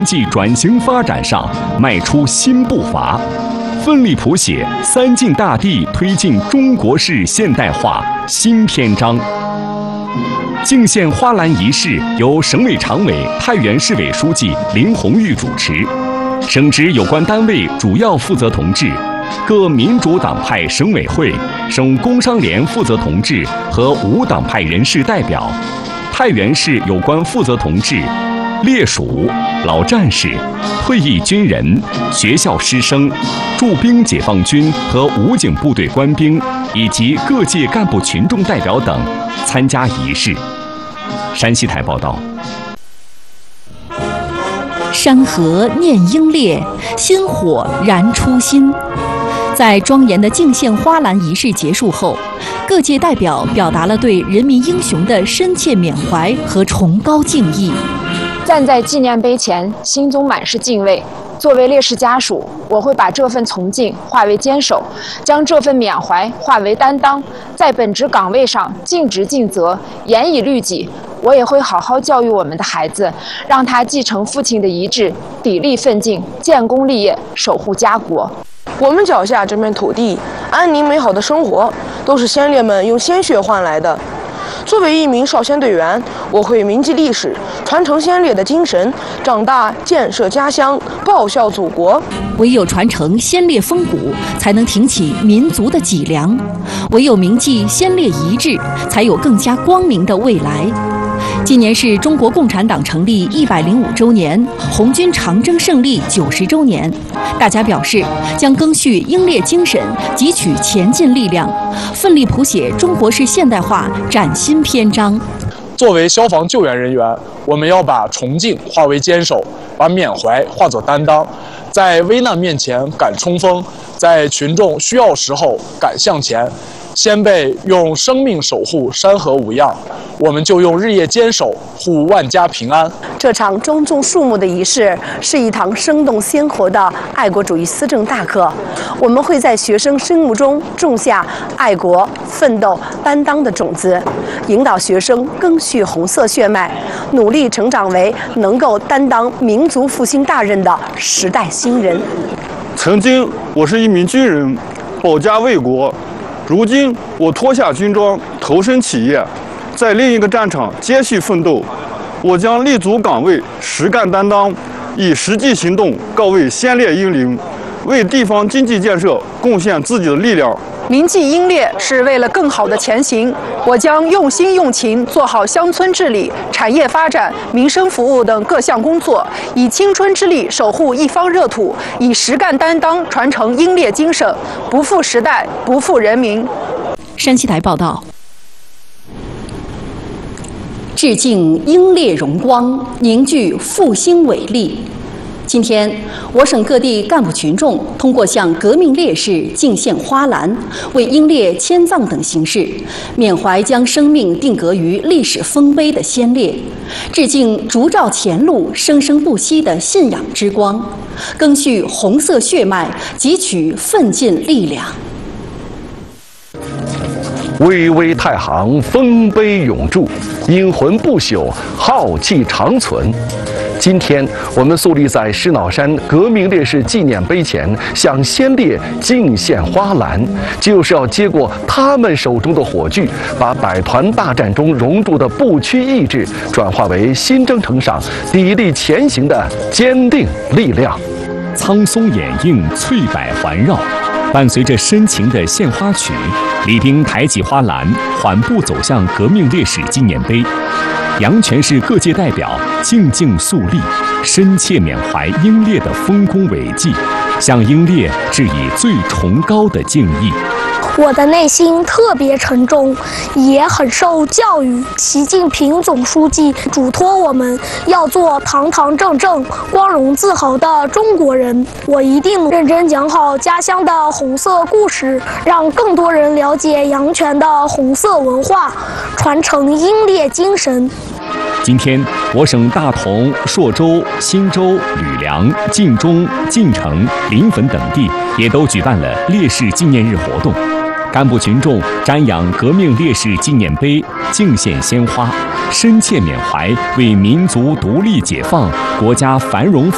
济转型发展上迈出新步伐，奋力谱写三晋大地推进中国式现代化新篇章。敬献花篮仪式由省委常委、太原市委书记林红玉主持，省直有关单位主要负责同志、各民主党派省委会、省工商联负责同志和无党派人士代表，太原市有关负责同志、烈属、老战士、退役军人、学校师生、驻兵解放军和武警部队官兵以及各界干部群众代表等参加仪式。山西台报道。 山河念英烈，薪火燃初心。在庄严的敬献花篮仪式结束后，各界代表表达了对人民英雄的深切缅怀和崇高敬意。 站在纪念碑前，心中满是敬畏。作为烈士家属，我会把这份崇敬化为坚守，将这份缅怀化为担当，在本职岗位上尽职尽责，严以律己。我也会好好教育我们的孩子，让他继承父亲的遗志，砥砺奋进，建功立业，守护家国。 我们脚下这片土地，安宁美好的生活，都是先烈们用鲜血换来的。作为一名少先队员，我会铭记历史，传承先烈的精神，长大建设家乡，报效祖国。 唯有传承先烈风骨，才能挺起民族的脊梁；唯有铭记先烈遗志，才有更加光明的未来。今年是中国共产党成立105周年，红军长征胜利90周年。大家表示，将赓续英烈精神，汲取前进力量，奋力谱写中国式现代化崭新篇章。 作为消防救援人员，我们要把崇敬化为坚守，把缅怀化作担当，在危难面前敢冲锋，在群众需要时候敢向前。先辈用生命守护山河无恙，我们就用日夜坚守护万家平安。 这场庄重肃穆的仪式是一堂生动鲜活的爱国主义思政大课，我们会在学生心目中种下爱国、奋斗、担当的种子，引导学生赓续红色血脉，努力成长为能够担当民族复兴大任的时代新人。 曾经我是一名军人，保家卫国。如今我脱下军装，投身企业，在另一个战场接续奋斗。我将立足岗位，实干担当，以实际行动告慰先烈英灵，为地方经济建设贡献自己的力量。 铭记英烈是为了更好的前行，我将用心用情做好乡村治理、产业发展、民生服务等各项工作，以青春之力守护一方热土，以实干担当传承英烈精神，不负时代，不负人民。 山西台报道。致敬英烈荣光，凝聚复兴伟力。今天，我省各地干部群众通过向革命烈士敬献花篮、为英烈迁葬等形式，缅怀将生命定格于历史丰碑的先烈，致敬烛照前路、生生不息的信仰之光，赓续红色血脉，汲取奋进力量。 巍巍太行，丰碑永驻，英魂不朽，浩气长存。今天，我们肃立在石脑山革命烈士纪念碑前，向先烈敬献花篮，就是要接过他们手中的火炬，把百团大战中熔铸的不屈意志，转化为新征程上砥砺前行的坚定力量。 苍松掩映，翠柏环绕，伴随着深情的献花曲，礼兵抬起花篮，缓步走向革命烈士纪念碑。阳泉市各界代表静静肃立，深切缅怀英烈的丰功伟绩，向英烈致以最崇高的敬意。 我的内心特别沉重，也很受教育。习近平总书记嘱托我们要做堂堂正正、光荣自豪的中国人。我一定认真讲好家乡的红色故事，让更多人了解阳泉的红色文化，传承英烈精神。 今天，我省大同、朔州、忻州、吕梁、晋中、晋城、临汾等地也都举办了烈士纪念日活动。干部群众瞻仰革命烈士纪念碑，敬献鲜花，深切缅怀为民族独立解放、国家繁荣